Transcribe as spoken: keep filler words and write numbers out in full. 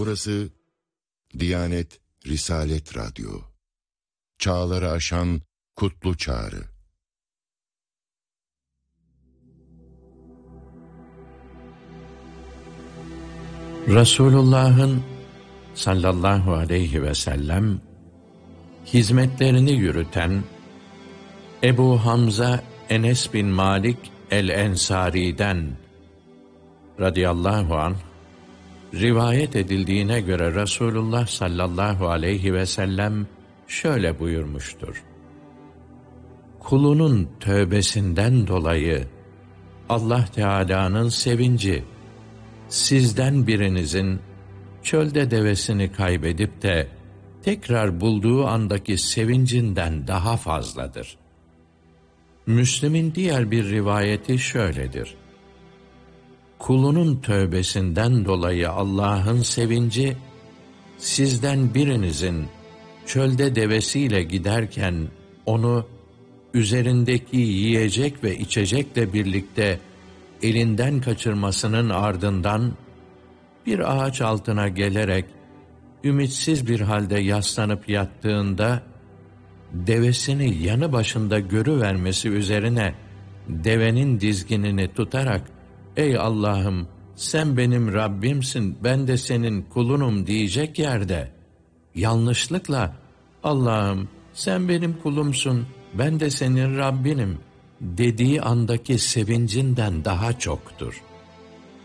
Burası Diyanet Risalet Radyo. Çağları aşan kutlu çağrı. Resulullah'ın sallallahu aleyhi ve sellem hizmetlerini yürüten Ebu Hamza Enes bin Malik el-Ensari'den radıyallahu anh rivayet edildiğine göre Resulullah sallallahu aleyhi ve sellem şöyle buyurmuştur: kulunun tövbesinden dolayı Allah Teala'nın sevinci sizden birinizin çölde devesini kaybedip de tekrar bulduğu andaki sevincinden daha fazladır. Müslim'in diğer bir rivayeti şöyledir: kulunun tövbesinden dolayı Allah'ın sevinci, sizden birinizin çölde devesiyle giderken onu üzerindeki yiyecek ve içecekle birlikte elinden kaçırmasının ardından bir ağaç altına gelerek ümitsiz bir halde yaslanıp yattığında devesini yanı başında görüvermesi üzerine devenin dizginini tutarak "Ey Allah'ım, sen benim Rabbimsin, ben de senin kulunum" diyecek yerde yanlışlıkla "Allah'ım, sen benim kulumsun, ben de senin Rabbinim" dediği andaki sevincinden daha çoktur.